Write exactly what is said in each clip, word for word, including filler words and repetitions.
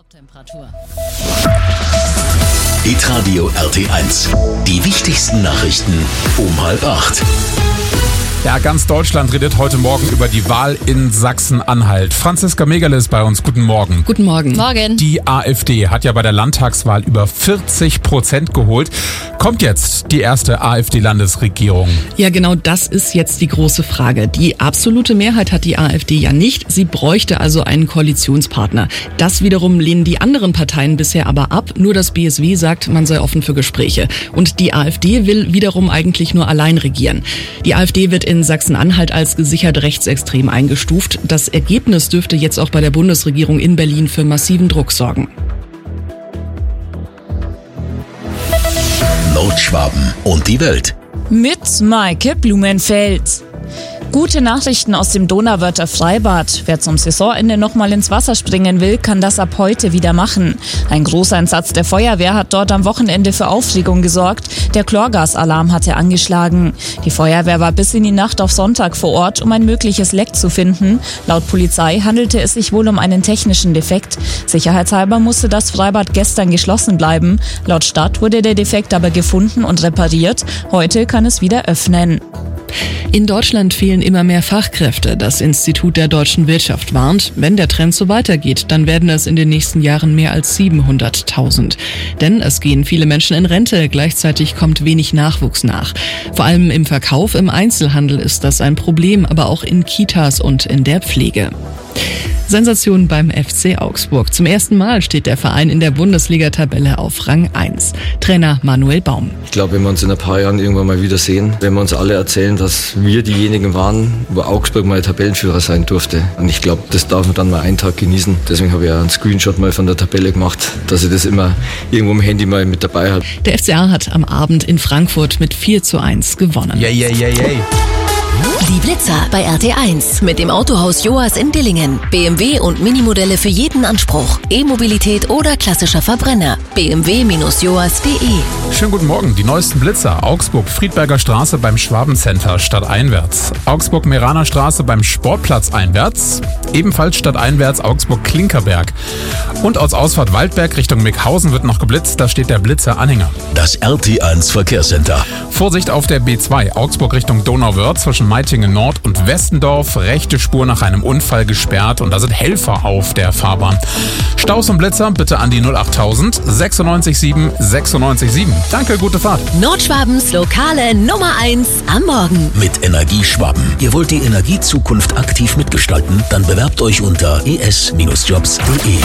Toptemperatur. Hitradio R T eins. Die wichtigsten Nachrichten um halb acht. Ja, ganz Deutschland redet heute Morgen über die Wahl in Sachsen-Anhalt. Franziska Megerle ist bei uns. Guten Morgen. Guten Morgen. Morgen. Die AfD hat ja bei der Landtagswahl über vierzig Prozent geholt. Kommt jetzt die erste AfD-Landesregierung? Ja, genau das ist jetzt die große Frage. Die absolute Mehrheit hat die AfD ja nicht. Sie bräuchte also einen Koalitionspartner. Das wiederum lehnen die anderen Parteien bisher aber ab. Nur das B S W sagt, man sei offen für Gespräche. Und die AfD will wiederum eigentlich nur allein regieren. Die AfD wird in Sachsen-Anhalt als gesichert rechtsextrem eingestuft. Das Ergebnis dürfte jetzt auch bei der Bundesregierung in Berlin für massiven Druck sorgen. Nordschwaben und die Welt. Mit Maike Blumenfeld. Gute Nachrichten aus dem Donauwörther Freibad. Wer zum Saisonende nochmal ins Wasser springen will, kann das ab heute wieder machen. Ein Großeinsatz der Feuerwehr hat dort am Wochenende für Aufregung gesorgt. Der Chlorgasalarm hatte angeschlagen. Die Feuerwehr war bis in die Nacht auf Sonntag vor Ort, um ein mögliches Leck zu finden. Laut Polizei handelte es sich wohl um einen technischen Defekt. Sicherheitshalber musste das Freibad gestern geschlossen bleiben. Laut Stadt wurde der Defekt aber gefunden und repariert. Heute kann es wieder öffnen. In Deutschland fehlen immer mehr Fachkräfte. Das Institut der deutschen Wirtschaft warnt, wenn der Trend so weitergeht, dann werden es in den nächsten Jahren mehr als siebenhunderttausend. Denn es gehen viele Menschen in Rente, gleichzeitig kommt wenig Nachwuchs nach. Vor allem im Verkauf, im Einzelhandel ist das ein Problem, aber auch in Kitas und in der Pflege. Sensation beim F C Augsburg. Zum ersten Mal steht der Verein in der Bundesliga-Tabelle auf Rang eins. Trainer Manuel Baum. Ich glaube, wenn wir uns in ein paar Jahren irgendwann mal wiedersehen, wenn wir uns alle erzählen, dass wir diejenigen waren, wo Augsburg mal Tabellenführer sein durfte. Und ich glaube, das darf man dann mal einen Tag genießen. Deswegen habe ich auch einen Screenshot mal von der Tabelle gemacht, dass ich das immer irgendwo im Handy mal mit dabei habe. Der F C A hat am Abend in Frankfurt mit vier zu eins gewonnen. Yay, yay, yay, yay. Die Blitzer bei R T eins mit dem Autohaus Joas in Dillingen. B M W und Minimodelle für jeden Anspruch. E-Mobilität oder klassischer Verbrenner. b m w Bindestrich joas punkt de. Schönen guten Morgen. Die neuesten Blitzer. Augsburg, Friedberger Straße beim Schwabencenter stadteinwärts. Augsburg, Meraner Straße beim Sportplatz einwärts. Ebenfalls stadteinwärts Augsburg, Klinkerberg. Und aus Ausfahrt Waldberg Richtung Mickhausen wird noch geblitzt. Da steht der Blitzer-Anhänger. Das R T eins Verkehrscenter. Vorsicht auf der B zwei. Augsburg Richtung Donauwörth zwischen Meitingen Nord und Westendorf. Rechte Spur nach einem Unfall gesperrt und da sind Helfer auf der Fahrbahn. Staus und Blitzer bitte an die null achttausend sechsundneunzig sieben sechsundneunzig sieben. Danke, gute Fahrt. Nordschwabens lokale Nummer eins am Morgen. Mit Energieschwaben. Ihr wollt die Energiezukunft aktiv mitgestalten? Dann bewerbt euch unter e s jobs punkt de.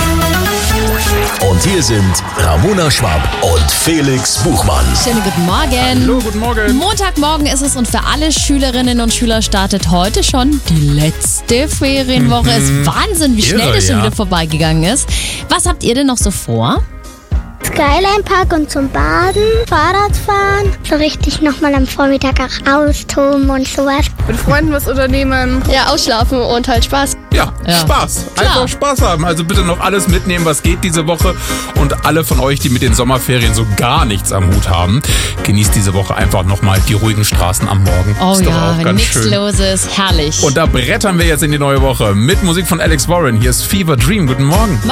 Und hier sind Ramona Schwab und Felix Buchmann. Schönen guten Morgen. Hallo, guten Morgen. Montagmorgen ist es und für alle Schülerinnen und Schüler startet heute schon die letzte Ferienwoche. Es ist Wahnsinn, wie schnell Irre, das schon ja. wieder vorbeigegangen ist. Was habt ihr denn noch so vor? Skyline Park und zum Baden, Fahrrad fahren, so richtig nochmal am Vormittag auch austoben und sowas. Mit Freunden was unternehmen. Ja, ausschlafen und halt Spaß. Ja, Ja. Spaß. Klar. Einfach Spaß haben. Also bitte noch alles mitnehmen, was geht diese Woche. Und alle von euch, die mit den Sommerferien so gar nichts am Hut haben, genießt diese Woche einfach nochmal die ruhigen Straßen am Morgen. Oh ist doch ja, auch wenn ganz nichts schön. los ist, herrlich. Und da brettern wir jetzt in die neue Woche mit Musik von Alex Warren. Hier ist Fever Dream. Guten Morgen.